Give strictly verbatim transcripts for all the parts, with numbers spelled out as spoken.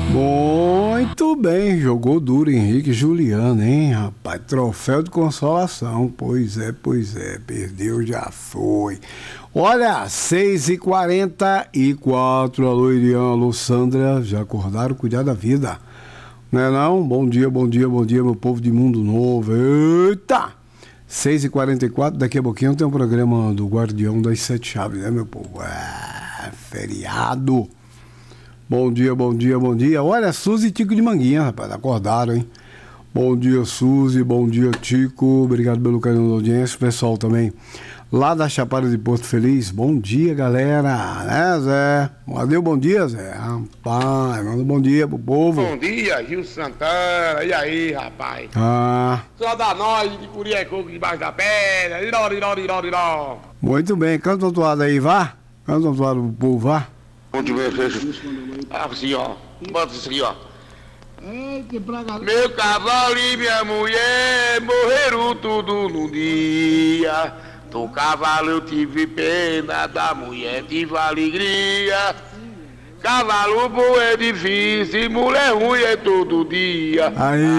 Muito bem, jogou duro Henrique Juliano, hein, rapaz? Troféu de consolação. Pois é, pois é, perdeu, já foi. Olha, seis e quarenta e quatro, alô Irian, alô Sandra, já acordaram, cuidar da vida, não é não? Bom dia, bom dia, bom dia, meu povo de Mundo Novo. Eita! seis e quarenta e quatro, daqui a pouquinho tem um programa do Guardião das Sete Chaves, né, meu povo? É, feriado. Bom dia, bom dia, bom dia. Olha, Suzy e Tico de Manguinha, rapaz, acordaram, hein? Bom dia, Suzy, bom dia, Tico. Obrigado pelo carinho da audiência. Pessoal também lá da Chapada de Porto Feliz. Bom dia, galera. Né, Zé? Valeu, bom dia, Zé. Rapaz, manda um bom dia pro povo. Bom dia, Gil Santana. E aí, rapaz? Ah. Só da nós de Curiacoco debaixo da pedra. Iró, iró, iró, iró. Muito bem, canta uma toada aí, vá. Canta uma toada pro povo, vá. Onde meu Ah, assim, ó. Bota isso aqui, ó. Meu cavalo e minha mulher morreram tudo num dia. Do cavalo eu tive pena, da mulher tive alegria. Cavalo bom é difícil, mulher ruim é todo dia.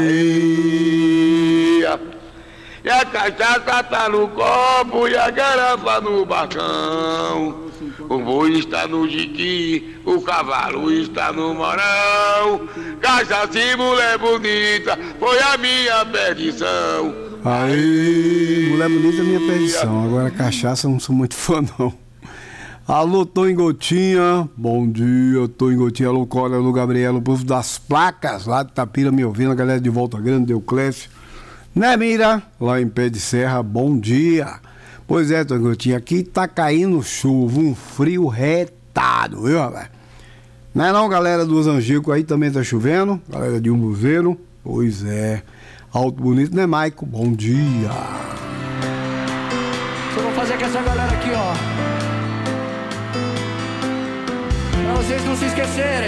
Aí. Aí. E a cachaça tá no copo e a garrafa no balcão. O boi está no jiqui, o cavalo está no morão. Cachaça e mulher bonita, foi a minha perdição. Aí, mulher bonita é minha perdição. Agora cachaça eu não sou muito fã, não. Alô, tô em Gotinha. Bom dia, tô em Gotinha. Alô, Cora, alô, Gabriela, o povo das placas lá de Tapira me ouvindo. A galera de Volta Grande, Deuclécio. Né, Mira? Lá em Pé de Serra, bom dia. Pois é, tô em Gotinha. Aqui tá caindo chuva, um frio retado, viu, rapaz? Não é não, galera dos Angicos aí também tá chovendo. Galera de Umbuzeiro. Pois é. Alto Bonito, né, Maico? Bom dia. Eu vou fazer com essa galera aqui, ó. Pra vocês não se esquecerem.